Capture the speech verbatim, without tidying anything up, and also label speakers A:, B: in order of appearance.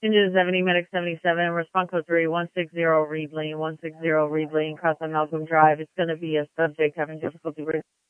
A: Engine seventy, Medic seventy-seven, response code three one six zero, read lane one six zero, read lane, cross on Malcolm Drive. It's going to be a subject having difficulty with